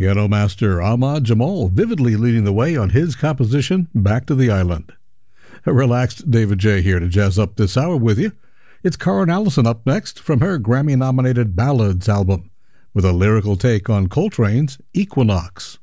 Piano master Ahmad Jamal vividly leading the way on his composition, Back to the Island. A relaxed David J. here to jazz up this hour with you. It's Karen Allison up next from her Grammy-nominated Ballads album, with a lyrical take on Coltrane's Equinox.